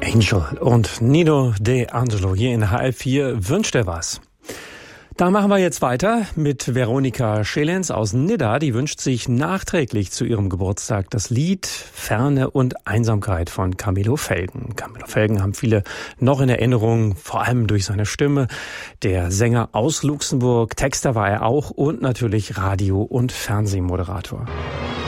Angel und Nino De Angelo hier in HR4 wünscht er was. Da machen wir jetzt weiter mit Veronika Schelenz aus Nidda. Die wünscht sich nachträglich zu ihrem Geburtstag das Lied Ferne und Einsamkeit von Camilo Felgen. Camilo Felgen haben viele noch in Erinnerung, vor allem durch seine Stimme. Der Sänger aus Luxemburg, Texter war er auch und natürlich Radio- und Fernsehmoderator.